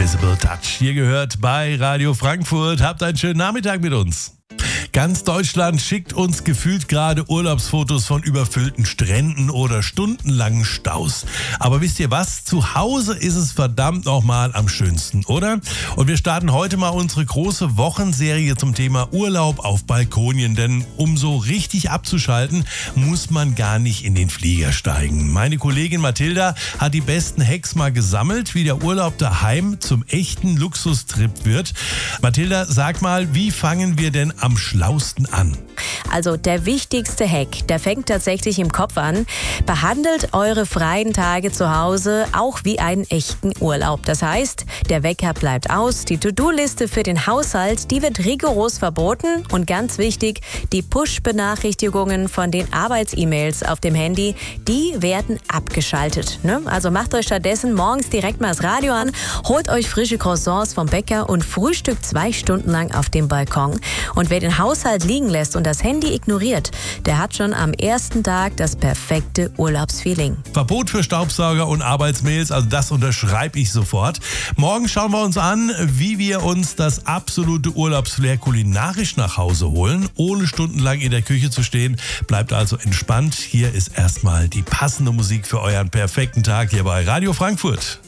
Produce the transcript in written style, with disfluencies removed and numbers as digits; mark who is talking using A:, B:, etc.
A: Invisible Touch. Hier gehört bei Radio Frankfurt. Habt einen schönen Nachmittag mit uns. Ganz Deutschland schickt uns gefühlt gerade Urlaubsfotos von überfüllten Stränden oder stundenlangen Staus. Aber wisst ihr was? Zu Hause ist es verdammt nochmal am schönsten, oder? Und wir starten heute mal unsere große Wochenserie zum Thema Urlaub auf Balkonien. Denn um so richtig abzuschalten, muss man gar nicht in den Flieger steigen. Meine Kollegin Mathilda hat die besten Hacks mal gesammelt, wie der Urlaub daheim zum echten Luxustrip wird. Mathilda, sag mal, wie fangen wir denn am schlausten an?
B: Also der wichtigste Hack, der fängt tatsächlich im Kopf an. Behandelt eure freien Tage zu Hause auch wie einen echten Urlaub. Das heißt, der Wecker bleibt aus, die To-Do-Liste für den Haushalt, die wird rigoros verboten und ganz wichtig, die Push-Benachrichtigungen von den Arbeits-E-Mails auf dem Handy, die werden abgeschaltet. Ne? Also macht euch stattdessen morgens direkt mal das Radio an, holt euch frische Croissants vom Bäcker und frühstückt 2 Stunden lang auf dem Balkon. Und wer den Haushalt liegen lässt und das Handy ignoriert, der hat schon am ersten Tag das perfekte Urlaubsfeeling.
A: Verbot für Staubsauger und Arbeitsmails, also das unterschreibe ich sofort. Morgen schauen wir uns an, wie wir uns das absolute Urlaubsflair kulinarisch nach Hause holen, ohne stundenlang in der Küche zu stehen. Bleibt also entspannt. Hier ist erstmal die passende Musik für euren perfekten Tag hier bei Radio Frankfurt.